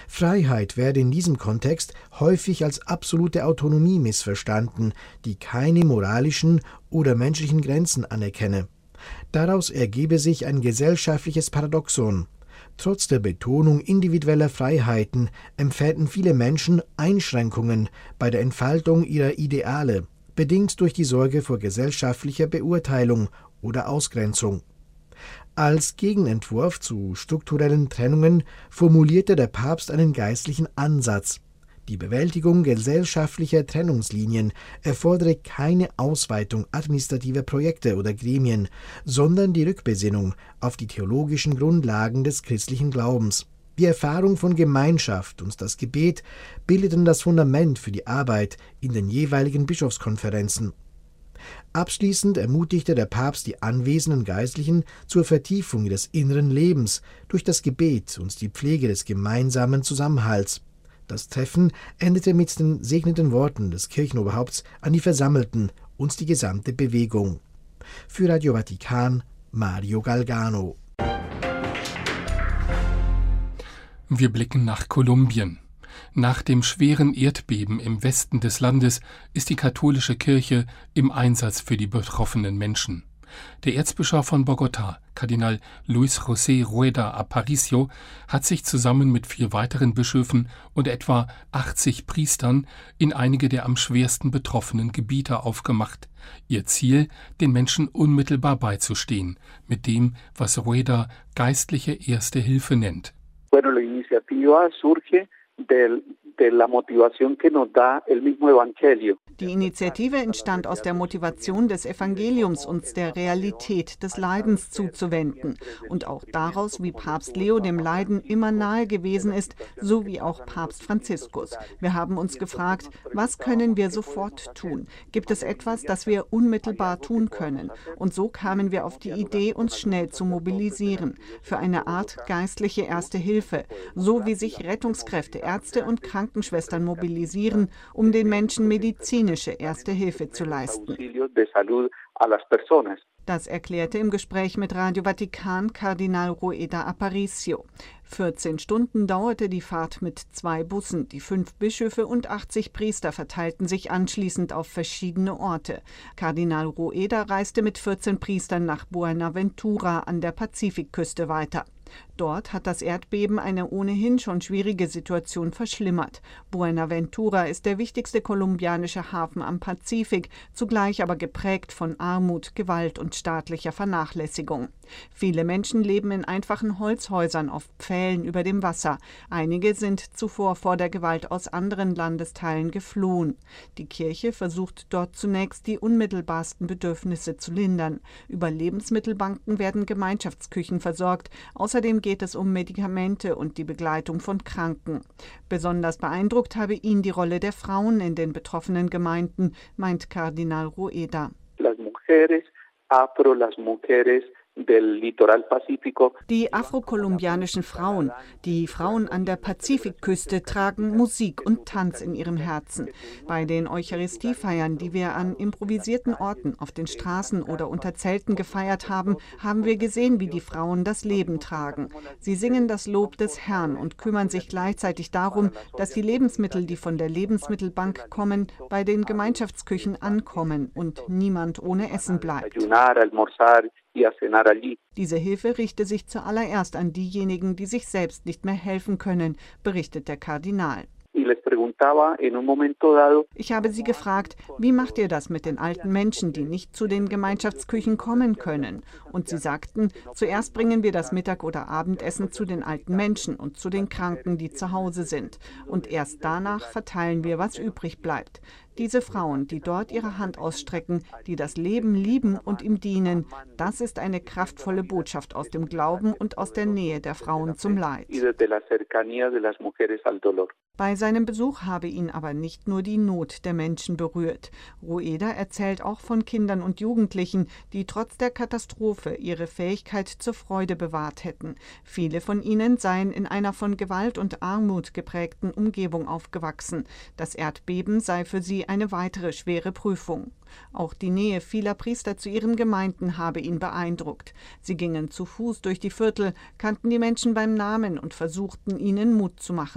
Freiheit werde in diesem Kontext häufig als absolute Autonomie missverstanden, die keine moralischen oder menschlichen Grenzen anerkenne. Daraus ergebe sich ein gesellschaftliches Paradoxon. Trotz der Betonung individueller Freiheiten empfinden viele Menschen Einschränkungen bei der Entfaltung ihrer Ideale, bedingt durch die Sorge vor gesellschaftlicher Beurteilung oder Ausgrenzung. Als Gegenentwurf zu strukturellen Trennungen formulierte der Papst einen geistlichen Ansatz. Die Bewältigung gesellschaftlicher Trennungslinien erfordere keine Ausweitung administrativer Projekte oder Gremien, sondern die Rückbesinnung auf die theologischen Grundlagen des christlichen Glaubens. Die Erfahrung von Gemeinschaft und das Gebet bildeten das Fundament für die Arbeit in den jeweiligen Bischofskonferenzen. Abschließend ermutigte der Papst die anwesenden Geistlichen zur Vertiefung ihres inneren Lebens durch das Gebet und die Pflege des gemeinsamen Zusammenhalts. Das Treffen endete mit den segnenden Worten des Kirchenoberhaupts an die Versammelten und die gesamte Bewegung. Für Radio Vatikan, Mario Galgano. Wir blicken nach Kolumbien. Nach dem schweren Erdbeben im Westen des Landes ist die katholische Kirche im Einsatz für die betroffenen Menschen. Der Erzbischof von Bogotá, Kardinal Luis José Rueda Aparicio, hat sich zusammen mit 4 weiteren Bischöfen und etwa 80 Priestern in einige der am schwersten betroffenen Gebiete aufgemacht. Ihr Ziel, den Menschen unmittelbar beizustehen, mit dem, was Rueda geistliche Erste Hilfe nennt. Bueno, la iniciativa surge de la motivación que nos da el mismo Evangelio. Die Initiative entstand aus der Motivation des Evangeliums, uns der Realität des Leidens zuzuwenden und auch daraus, wie Papst Leo dem Leiden immer nahe gewesen ist, so wie auch Papst Franziskus. Wir haben uns gefragt, was können wir sofort tun? Gibt es etwas, das wir unmittelbar tun können? Und so kamen wir auf die Idee, uns schnell zu mobilisieren für eine Art geistliche Erste Hilfe, so wie sich Rettungskräfte, Ärzte und Krankenschwestern mobilisieren, um den Menschen medizinische Erste Hilfe zu leisten. Das erklärte im Gespräch mit Radio Vatikan Kardinal Rueda Aparicio. 14 Stunden dauerte die Fahrt mit 2 Bussen. Die 5 Bischöfe und 80 Priester verteilten sich anschließend auf verschiedene Orte. Kardinal Rueda reiste mit 14 Priestern nach Buenaventura an der Pazifikküste weiter. Dort hat das Erdbeben eine ohnehin schon schwierige Situation verschlimmert. Buenaventura ist der wichtigste kolumbianische Hafen am Pazifik, zugleich aber geprägt von Armut, Gewalt und staatlicher Vernachlässigung. Viele Menschen leben in einfachen Holzhäusern auf Pfählen über dem Wasser. Einige sind zuvor vor der Gewalt aus anderen Landesteilen geflohen. Die Kirche versucht dort zunächst, die unmittelbarsten Bedürfnisse zu lindern. Über Lebensmittelbanken werden Gemeinschaftsküchen versorgt. Außerdem geht es um Medikamente und die Begleitung von Kranken. Besonders beeindruckt habe ihn die Rolle der Frauen in den betroffenen Gemeinden, meint Kardinal Rueda. Las mujeres, las mujeres del litoral pacífico. Die afrokolumbianischen Frauen, die Frauen an der Pazifikküste, tragen Musik und Tanz in ihrem Herzen. Bei den Eucharistiefeiern, die wir an improvisierten Orten auf den Straßen oder unter Zelten gefeiert haben, haben wir gesehen, wie die Frauen das Leben tragen. Sie singen das Lob des Herrn und kümmern sich gleichzeitig darum, dass die Lebensmittel, die von der Lebensmittelbank kommen, bei den Gemeinschaftsküchen ankommen und niemand ohne Essen bleibt. Diese Hilfe richte sich zuallererst an diejenigen, die sich selbst nicht mehr helfen können, berichtet der Kardinal. Ich habe sie gefragt, wie macht ihr das mit den alten Menschen, die nicht zu den Gemeinschaftsküchen kommen können? Und sie sagten, zuerst bringen wir das Mittag- oder Abendessen zu den alten Menschen und zu den Kranken, die zu Hause sind. Und erst danach verteilen wir, was übrig bleibt. Diese Frauen, die dort ihre Hand ausstrecken, die das Leben lieben und ihm dienen, das ist eine kraftvolle Botschaft aus dem Glauben und aus der Nähe der Frauen zum Leid. Bei seinem Besuch habe ihn aber nicht nur die Not der Menschen berührt. Rueda erzählt auch von Kindern und Jugendlichen, die trotz der Katastrophe ihre Fähigkeit zur Freude bewahrt hätten. Viele von ihnen seien in einer von Gewalt und Armut geprägten Umgebung aufgewachsen. Das Erdbeben sei für sie eine weitere schwere Prüfung. Auch die Nähe vieler Priester zu ihren Gemeinden habe ihn beeindruckt. Sie gingen zu Fuß durch die Viertel, kannten die Menschen beim Namen und versuchten, ihnen Mut zu machen.